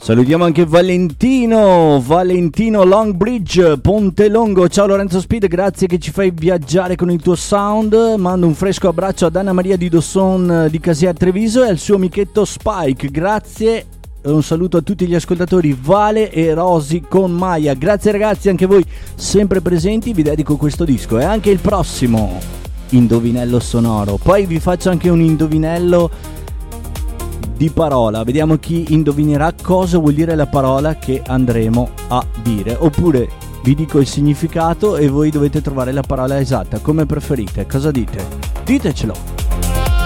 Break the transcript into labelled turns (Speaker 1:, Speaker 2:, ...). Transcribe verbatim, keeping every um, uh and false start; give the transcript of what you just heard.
Speaker 1: Salutiamo anche Valentino, Valentino Longbridge, Ponte Longo. Ciao Lorenzo Speed, grazie che ci fai viaggiare con il tuo sound. Mando un fresco abbraccio ad Anna Maria di Dosson di Casier Treviso e al suo amichetto Spike. Grazie, un saluto a tutti gli ascoltatori Vale e Rosy con Maya. Grazie ragazzi, anche voi sempre presenti. Vi dedico questo disco e anche il prossimo indovinello sonoro. Poi vi faccio anche un indovinello di parola, vediamo chi indovinerà cosa vuol dire la parola che andremo a dire, oppure vi dico il significato e voi dovete trovare la parola esatta, come preferite. Cosa dite? Ditecelo.